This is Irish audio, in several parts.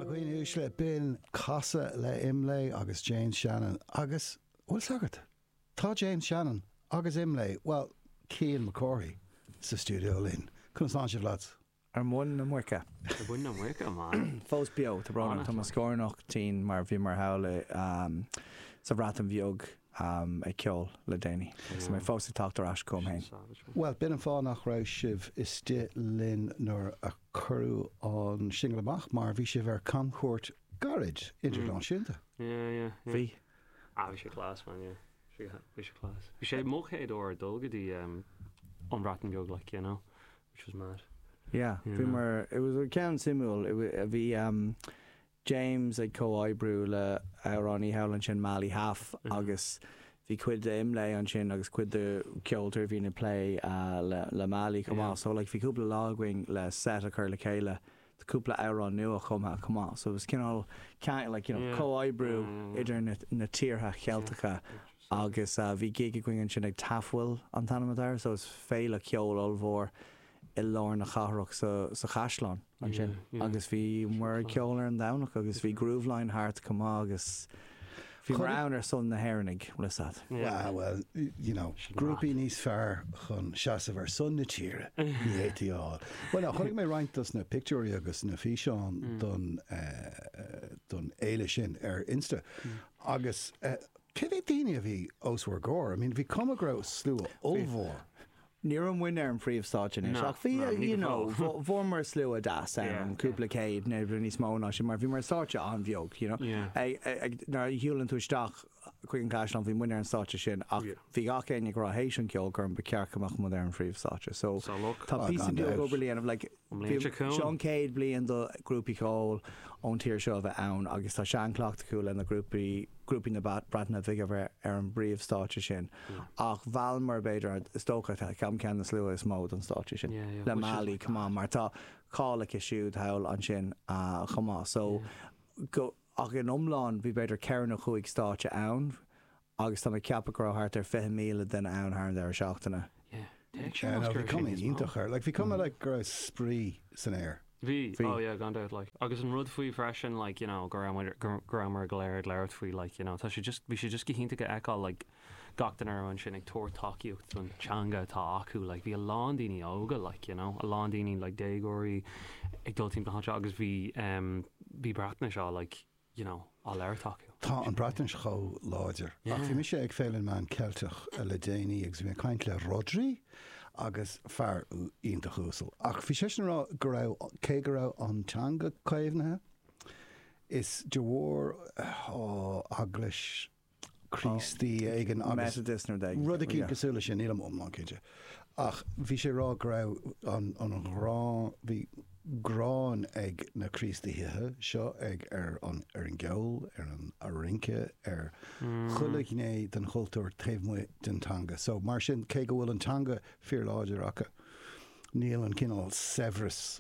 Well, chuoine ús le bin casa le imlé agus James Shannon agus bhfuil sagart. Tá James Shannon agus imlé, well, Cian McCorry sa studio linn. Cún slán sibh lads? Ar mún na muirce. Ar mún na muirce, man. Fós bio, tá bránach tá scóirnach tí mar bhí mar hála sa bhrátan bheog ag ceol le déine. Agus mé fós i tácht arás com hain. Well, bin an fá nach rá sibh is tí linn nuair a curú an single amach, mar bhí sibh ar camchúirt garage internaisiúnta. Yeah. Bhí? Bhí sé clás, man, yeah. Bhí sé clás. Bhí sé móchéad ó dulgadí an bhrátan bheog, like, you know, which was mad. Yeah, it was a count simul. Bhí James ag co-oibrú le Ronnie Howland sin Mali half agus bhí cuid de imlé an sin agus cuid de ceoltar bhí na play le Mali cumá. So like bhí cúpla lágwing le set a chur le chéile cúpla Ron nua cumá. So it was kind of like, you know, co-oibrú idir na tíortha chealtacha agus bhí gig going sin ag tafhfuil an tanamadáir, so it's féile ceol olmhór I lár na chathraach sa chaisleán an sin. Agus bhí mar ceolar an damnach agus bhí grooveline hart cumá agus bhí mar ar son na hairnig lisad. Well, you know, grúpi níos fearr chun seasamh ar son na tíre ní étíáil. Well, now, chunig mé reintas na picturí agus na físeán don éile sin ar Insta. Agus cid é daine a bhí osmhar góir? I mean, bhí cumagrá slú olmhór. Níor an winner an príomhsáin is ach bhí, you know, bhór mar slú a das an cúplacéid na níos mó ná sin mar bhí mar sáte an bheog, you know. Nar hiúlann tú isteach chuig an caiisleán bhí winner an sáte sin ach bhí gach éine go hééis an ceol gur an becearcamach mu ar an príomhsáte. So tá pí an beag obair líanamh like Sean Cade blion do grúpi cóil ón tíir seo bheith ann agus tá sean clocht cool in na grúpi na bratna bhíh ar an bríomhstáte sin ach bhhealmar beidir stócha cam cean na slua is mód an státe sin le Mali cumá mar tá cála siúd heil an sin chumá so go ach in omláin bhí beidir ceann na chuig státe ann agus tá ceappa go hart ar 5 míle den ann ar seachtainna. Bhí cumí ítachar, like bhí cumá like gur sprí san air. Bhí, gone out, like agus an rud faoi freisin, like, you know, grammar galéir leir faoi, like, you know, we should just go hínta go eáil, like, gachtain ar an sin ag tóir taíocht an teanga tá acu, like, bhí a lán daoine óga, like, you know, a lán daoine, like, dégóirí ag dul tíim háte agus bhí bratna seo, like, you know, á leir taíocht. Tá an bratan cho láidir. Ach bhí mi sé ag féileann man ceilteach le déine agus bhí caint le Rodri agus fear ionta chúsal. Ach bhí sé rá go raibh cé go raibh an teanga caomhnathe is de bhór aglas Christy ag an agus rud cí cosúla sin nílam omlán céide. Ach bhí sé rá go raibh an rá bhí grán ag na Christíthe seo ag ar an geol ar an rince ar chuligné den chultúir taobhmu den tanga. So mar sin cé go bhfuil an tanga fíor láidir acha níl an cinál Severus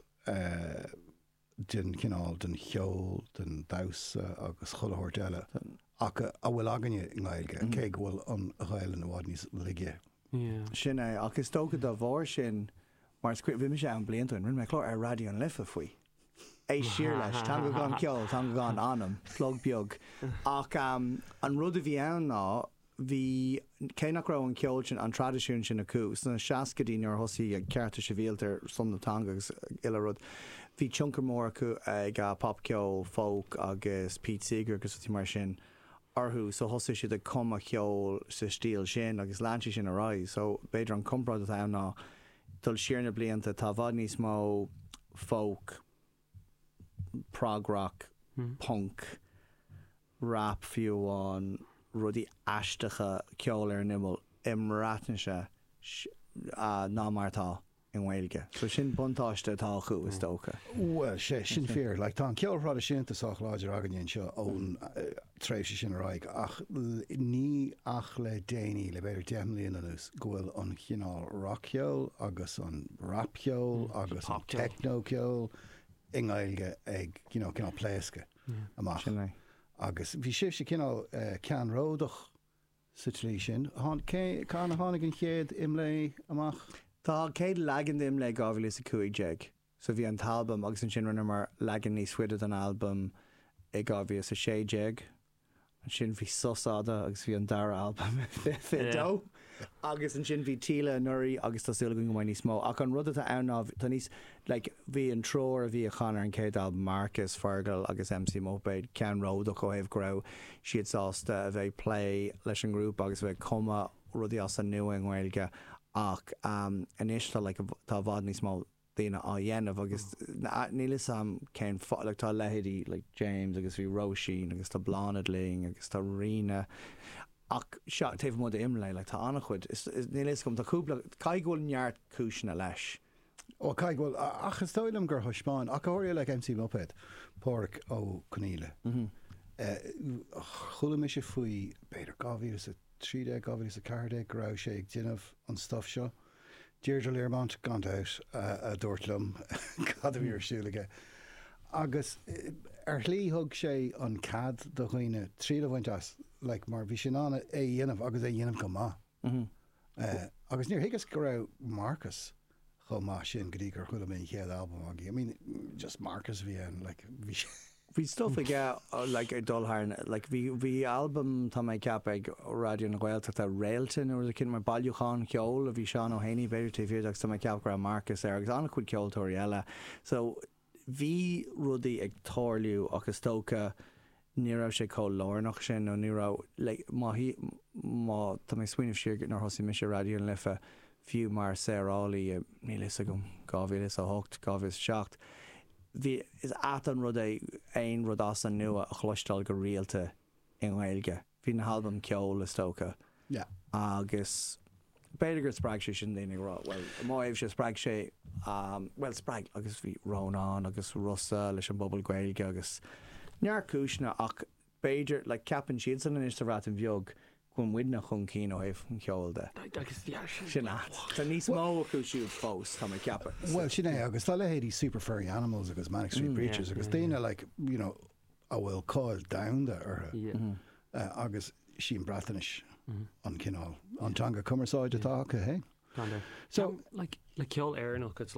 den cinál den cheol den dausa agus chulathairt eile acha a bhfuil aganine ngáilge cé go bhfuil an ghail na bhád níos ligge. Sin é agus tógad a bhór sin mar bhí me sé an bliantain rinn me chlár ar radio an lifa faoi. É siar leis, tá go gan ceol, tá go gan anam, flog beag. Ach an rud a bhí ann ná, bhí cé nach rá an ceol sin an tradiisiún sin acu, san seacadín ar thosaí ag cearta sé bhíaltar somnatanga agus ile rud. Bhí tioncar mór acu ag pop ceol, folk agus Pete Seeger agus tí mar sin arthú, so thosa siad a cuma ceol sa stíl sin agus leansi sin a ráid, so beidir an comprád a ná dul siarna blianta tá bhd níos mó folk, prog rock, punk, rap fiúháin, rudí aisteacha ceol ar nimel imrátanse ná martá in Gaeilge. So sin buntáiste tá chu is tócha. Well, sé sin fear, like tá an ceolrád sinnta sách láidir aganíonn seo ón tréimhse sin raig ach ní ach le déine le beidir 10 mbliana anús gohfuil an chinál rockceol agus an rapceol agus an technoceol in Gaeilge ag, you know, cinál pléasca amach. Agus bhí sibh sé cinál cean ródach sa trí sin. Cána tháinig an chéad imlé amach? Tá céad legan dim le gábhfuil is a cuaig jeag. so bhí an talbam agus an sin rinne mar legan níos suide an album ag gábhí a sé jeg an sin bhí sosáda agus bhí an dara album fidó agus an sin bhí tíle nuirí agus tásúla go mai níos mó ach an rud a anná tá níos bhí an tror a bhí a chanar an céad album Marcus Fergal agus MC Moped cean ród ó choibh grou siad sásta a bheith play leis an grúp agus bheith cuma rudí as an nua an Gaeilge ach inis tá bhd níos mó daine á dhéanamh agus níl sam cén tá lehéadí James agus bhí Roisin agus tá Blánad Ling agus tá Rina ach seo taobh mud imlé tá annach chuid níl gom tá cúpla caighil neart cisna leis ó caighil ach is stoilm gur thuspáin ach áir le MC Moped Porc ó Coníle chula me sé faoi beidir 2013 2014 go raibh sé ag déanamh an stuff seo Deirdre Learmont gone out a dúirtlumm cadmh ar siúlaige agus hlíthug sé an cad do chuoine tríad bhaint as mar bhí sin anna é dhéanamh agus é dhéanamh go má agus níor higus go raibh Marcus chomá sin go dtí gur chuile mé chéad album agé. I mean just Marcus bhí an bhí Bhí stuff ag dulthna bhí album tá mé cap ag radio na Gaeltachta tá réaltain nó a cin mar bailúcháin ceol a bhí seán ó héanaí beidir tíhíad agus tá mé cap gra Marcus agus anna chuid ceoltóirí eile so bhí rudaí ag tórliú agus tócha ní raibh sé có lárnach sin nó ní raibh má tá mé swinmh siar nar thosaí mis radio an lifa fiú mar sérálaí nílis a gom 2008 2007 Bhí is an rud é rud as an nua a chluistal go rialta in Gaeilge. Bhí na album ceol is tócha. Agus beidir gur sppraig sé sin daoine rá. Well, máibh sé sppraig sé sppraig agus bhí Rónán agus Russa leis an bobbal Gaeilge agus near cúisna ach beidir ceapan siad san in istarrát an bheog chun widna chun cí ó éh an ceol de. Sin Tá níos mó cúisiú fós tá ceapa. Well sin é agus tá lehéadí Super Furry Animals agus Manic Street Preachers agus daine a bhfuil cáil damda ortha agus sin bratanis an cinál antanga cumarsáid atá hé. So le ceol airnach it's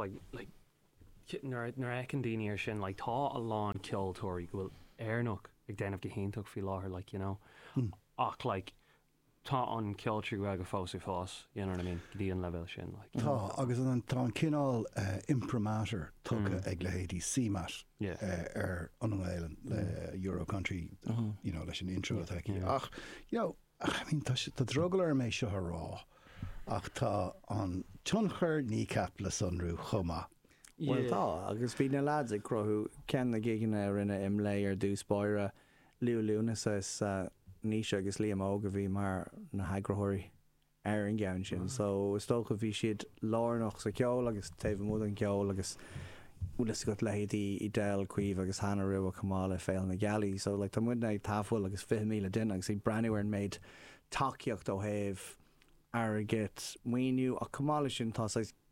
nar ecin daoine ar sin tá a lán ceoltóirí go bhfuil airnach ag déanamh go héintach fi láthair ach tá an ceoltrú ag a fós you know what I mean dí an level sin tá agus tá an cinál imprimatur tucha ag lehéadí CMAT ar an Éileán le Euro Country leis an intro ach tá drogal ar mé seo rá ach tá an tionchar nícap le sunrú chuma. Well tá agus bhí na lads ag crothú cean na giganna rinne imlé ar dús báire liúnas is níos agus líam óga bhí mar na hagrathirí ar an gceann sin so is tócha bhí siad lárnach sa ceol agus taobh múd an ceol agus úlas go lehéadí I déil cuomh agus hana riú a cumála féil na gealaí so tá muid ag tafuil agus 5,000 duine agus í breanúir an méid takeíocht ó thaobh airgit muoinú a cumála sin tá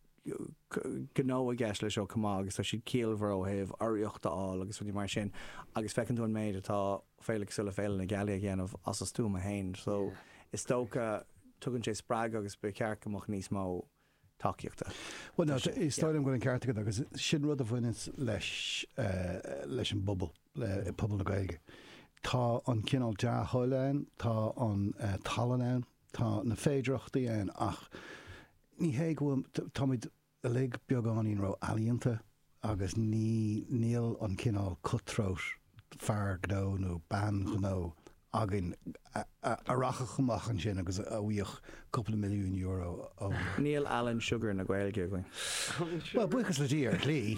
gó a gceis leis seo cumá agus tá siad cíalhar ó thaobh aíochta á agus bhí mar sin agus fecinn tú an méid atá féile sula féile na geala ghéanamh as tú a hain so is tócha tugann sé sppraig agus be ceart amach níos mó takeíochta. Well no is stoilm go an ceart agus sin rud a bhaine leis an bobbal le pobl na Gaeilge. Tá an cinál de thoileáin tá an talanán tá na féidireachtaí an ach ní hé go táid a le beagáín ra alíonnta agus níl an cinál cutthroat fear gó nó ban gó agin a racha chumach an sin agus a bhuioch couple milliún euro ó. Níl Alan Sugar na Gaeilge going. Well buchas le dír lí.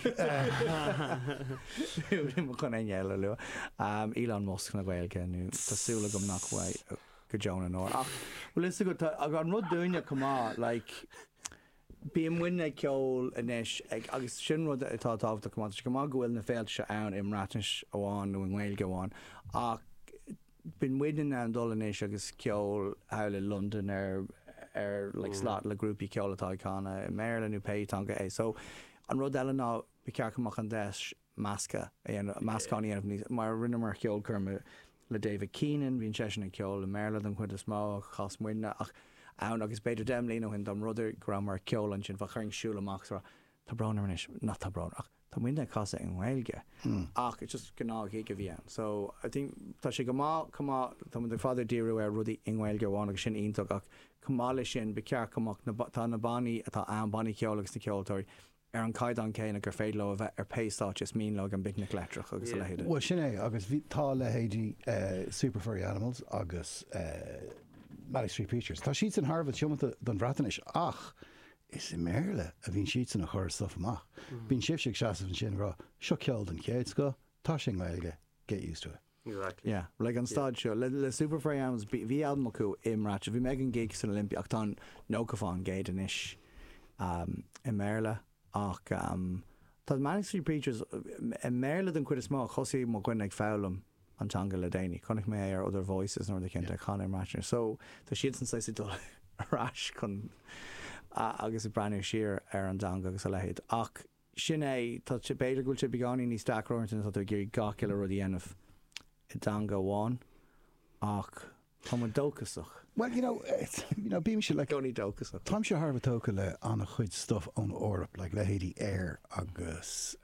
chun éile lu. Elon Musk na Gaeilge nu tásúla gom nachhaid go Jonah nó. Well is go an rud dúine cumá bí muine ceol inis agus sin rud atá tábhta cumá go má gohfuil na féilte se ann imráis óháin nó an Gaeilge amháin ach bin muidir an dolanéis agus ceol heile London ar slát le grúpi ceolatá cána Maryland Paytanga é so an rud eile ná be cearcamach an deis masca mascáí anmh níos mar rinne mar ceol chuma le David Keenan bhín seisina ceol le Maryland an chuid is má chas muine ach ann agus beidir dem líon hin dom rudidir gra mar ceol an sin bha chuing siúla amach tá branar inis nach tá brach tá muinte casa an bhilge ach just gná ché go bhíon. So I think tá sé go má tá de fáidir díú ar rudí in bhilge bháin agus sin ionach ach cumála sin be cear cumach tá na baní atá an baní ceolalas na ceoltóirí ar an caiid an céine gur féad le bheith ar péáit is mín le an bicnic letrach agus a lehéide. Well sin é agus bhí tá le héidí Super Furry Animals agus Malik Street Preachers. Tá siad an Harvard siomata don bhratanis ach is i méle a bhín siad san a chuir stuff amach. Bhín sibseach seaamh sin rá seo ceol den céad go tá sin bhilge get used to it. Exactly. Yeah, like an stad seo le Super Furry Animals bhí album acu imráte bhí megan gig san Olympia ach tá nócaáin géad an isis i méle ach tá Malik Street Preachers i méle den chuid is má chosí má gin ag fálam antanga le déine chunig mé ar other voices nó de cinnte chuir matchir so tá siad san sa dul arás chun agus i breú siar ar an danga agus a lehéad ach sin é tá beidir gúil si beáí ní staróintin tá gur gaci le rudí anmh I danga bháin ach tá dócasach. Well, bí se le Gcóí dócasach. Tám se Harbh tóca le anna chuid stuff ón Eorp, like le héadí Air agus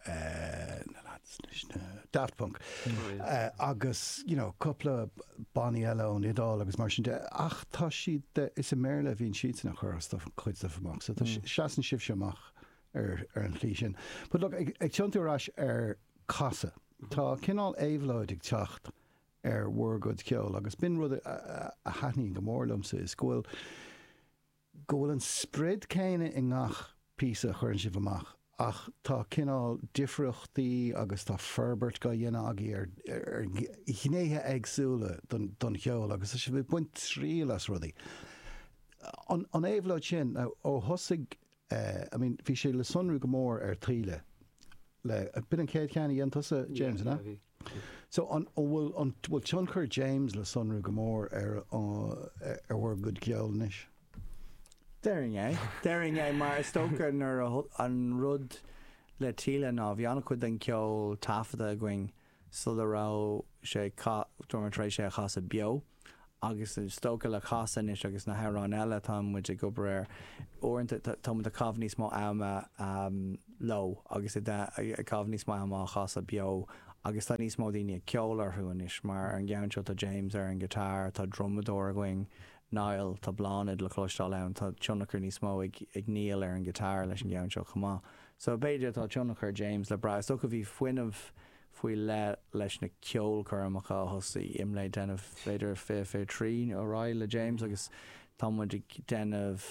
Daft Punk. Agus, coupla baní eile ón Idal agus mar sin de ach tá siad is a méle bhín siad nach chur stuff chuid stuff amach. So tá seaan sibh seach ar an chlí sin. But look, ag tiontarrás ar casa. Tá cinál éhlóid ag teacht ar bhgad ceol agus bin rud a haithníí go mórlamsa is ghfuil an spread céine I ngach písa chuann sibh amach ach tá cinál difriachtaí agus tá ferbert go dhéana agaí ar gnéthe agsúla don cheol agus si bh buint trí las rudaí. An éhlóid sin ó thosaigh bhí sé le sonrú go mór ar tríle. Le bin an céad ceanna dhéantusa James na? So bhfuil tionchur James le sonrú go mór ar bhar good ceol níis. Déing é mar stocar nar an rud le tíle ná bhíanana chud an ceol tafada a going sulrá sé dormitrééis sé chasa bio agus stoca le chasa níis agus na herán eile tá muid go breir orintanta tá a cáhníos má ama lo agus a cáhníos má ama chasa bio agus tá níos mó daoine ceolar thuanis mar an gceannseo tá James ar an gitar tá drummador going Niall tá bláid le chlóistáil ann tá tionachar níos mó ag níl ar an gitar leis an gceannseo chumá. So beidir tá tionachar James le bra so go bhí fuiinmh faoi leis na ceol chumacha thosaí imlé denmh féidir fé trí órá le James agus támuid denmh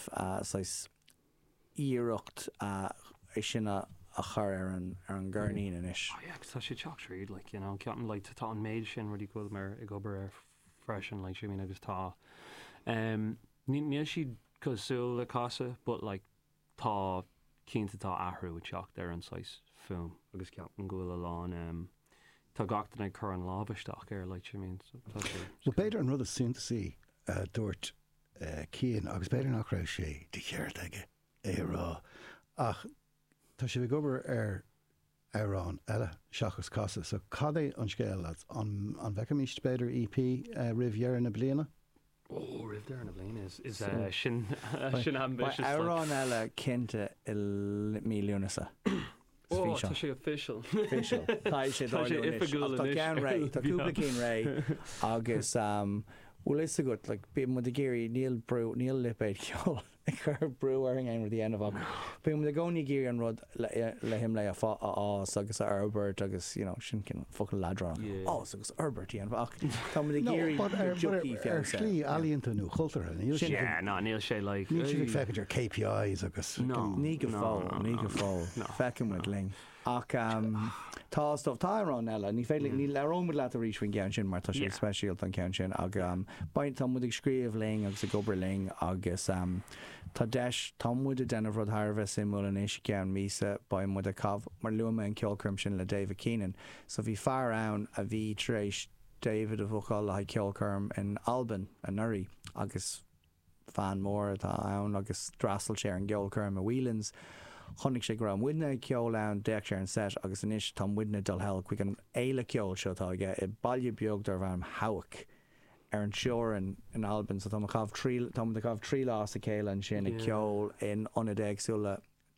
íireacht é sinna a chur ar an gcurnaí inis. Tá sé teach tríd le ceapan le tá an méid sin rudí go mar I gobar ar freisin le sin agus tá. Níl siad cosú le casa, but tá cínta tá ahrú teach ar an sais film agus ceapan gohfuil lán tá gachtain ag chur an lábhaisteach ar le sin. Well, beidir an rud a suntaí dúirt cían agus beidir nach raibh sé de cheart aige é rá ach tá sé bh gobar ar Arán eile seachas casa, so cad é an scéil an bhecha míist beidir EP rihhear na bliana? Oh, rihhear na bliana is sin ambitious. Arán eile cinnte I míliúnasa. Oh, tá sé official. Tá sé Tá cean ré, tá cúpla cín ré agus bhfuil is a go bí mu a géirí níl lipéid ceol chur breúing ein the end of Bí mu a gcóí géir an rud le him le ás agus a Herbert agus sin cin focail ladrán agus Herbert íon ach tá mu géirí slí alíonntaú chultartha níl sé le ní feidir KPIs agus ní go fáil fecin mu ling ach tá stuff tárán eile ní féile ní lerómid le a ríshain cean sin mar tá sé speisialt an cean sin ag baint tá mud ag scríomh ling agus a gobar ling agus tá deis támúid a denmh rud Harbh simú an éis cean mísa ba mu a cabh mar luama an ceolcurm sin le David Keenan so bhí fear ann a bhí trééis David a bhuaáil le ceolcurm in Alban a Nuri agus fan mór atá ann agus drasal sé an ceolcurm a Whelans chonig sé gra muidna ceol ann deach sé an set agus inis tá muidna dul hell chuig an éile ceol seotá aige I bailile beag dar bharm hawic ar an seoir in Alban so tá a cabh trí lás a céile an sin I ceol in onadéagsúla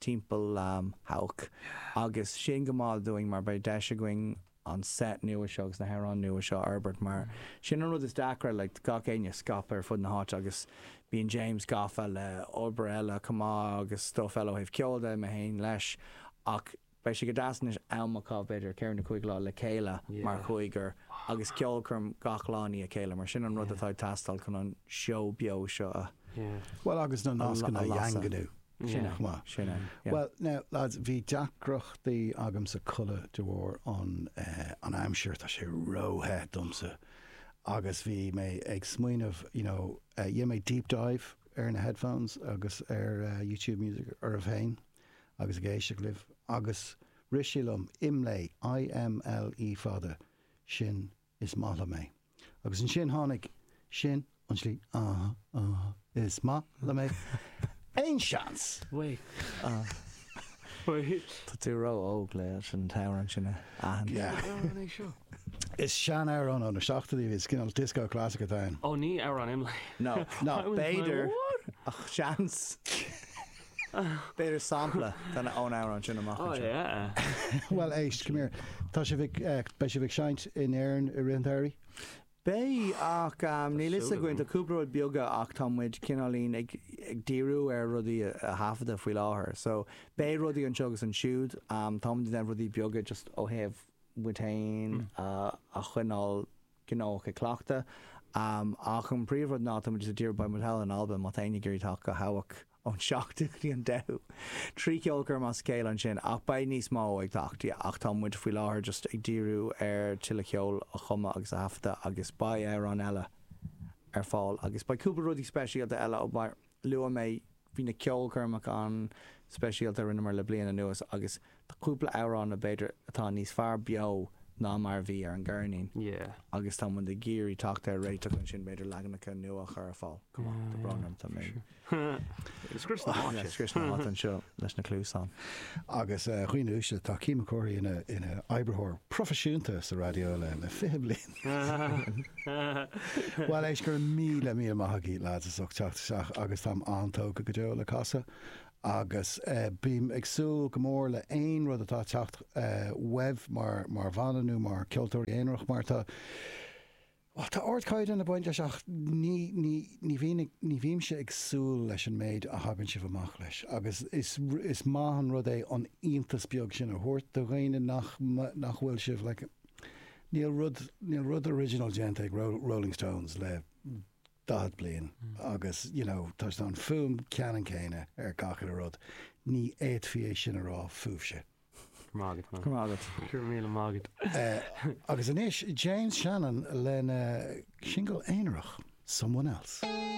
timppel hauk agus sin gomáil doing mar bei de going an set nua segus na her an nua seo Herbert mar sin an rud is dacra le gach éine scapar fud na háit agus bíon James gafa le Oberella cumá agus stuff eile heh ceolda me hain leis ach bei si go dasnis amachá beidir ceir na chuig lá le céile mar chuigur agus ceolcurm gach láí a céile mar sin an rud atá tastal chun an seo bio seo Well agus na nascan a dheanganú. Sinna. Well, now, lads, bhí deacrochtaí agam sa cula de bhór an aimseir tá sé róthe dumsa agus bhí mé ag smuoinmh, dhé mé deep dive ar na headphones agus ar YouTube Music ar a bhéin agus géise libh agus risilum imlé IMLE fada sin is mála mé. Agus an sin tháinig sin an slí is mála mé. Ein chance. Wait. Tá tú ró óg le an táran sinna Is sean an an seachtaí is cinnal disco clásica tain. Oh, ní ar an imlay. No, Beidir ach seans. Beidir sampla den ón an sinna amach. Oh, yeah. Well, éist, come here. Tá sé bheith seint in éireann I Rindáirí? Bé ach ní lis a goint a cúpróid bioga ach támuid cinálín ag díú ar rudí a hafada faoi láthair. So bé rudí an segus an siúd tám den rudí bioga just ó heh butain a chuinál gnách a cleachta ach an príomhrod ná támuid a dír ba muthel an alba má taine gurí tá go hahaach an seachtaí an de. Trí ceolcar má scéil an sin ach ba níos má ag tachtaí ach támuid faoi láthair just ag díú ar tiile ceol a chuma agus a hafta agus ba ar an eile ar fáil agus ba cúpla rudí speisialta eile ó bar lua mé hí na ceolcarmach an speisialta rinne mar le bliana nuas agus tá cúpla árán a beidir atá níos fear beo ná mar bhí ar an gcurnaín. Agus tá man de géirí tachta réite chun sin beidir legannacha nua chu ar fáil. Tá branam tá mé. Scris na an seo leis na clúsán. Agus chuoinúise tá cíime choirí ina oibrethóir profisiúnta sa radio le fihe bliain. Well, éis gur míle maithagaí lead teach agus tá antóga go deo le casa. Agus bím agsú go mór le aon rud atá techt webh mar bhananú mar ceoltóirí éonrach mar tá ordcaid an na bainte seach ní bhím se agsúil leis an méid a hagann si bhamach leis. Agus is maithan rud é an iontas beag sin a thuirt do réine nach bhfuil sibh le níl rud original gent ag Rolling Stones le dad blian agus tá an fum cean céine ar gachar a rud ní éadfié sin a rá fuúbse. Mágad. Cur míle mágad. Agus inis James Shannon lena single éineach, Someone Else.